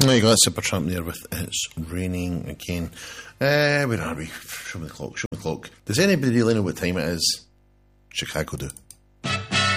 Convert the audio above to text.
There you go, that's Supertramp there with It's Raining Again. Where are we? Show me the clock. Does anybody really know what time it is? Chicago do.